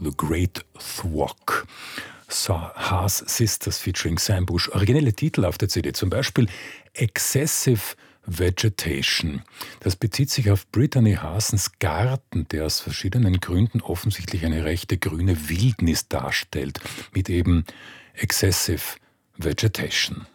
The Great Thwok. Haas Sisters featuring Sam Bush. Originelle Titel auf der CD, zum Beispiel Excessive Vegetation. Das bezieht sich auf Brittany Haasens Garten, der aus verschiedenen Gründen offensichtlich eine rechte grüne Wildnis darstellt, mit eben Excessive Vegetation.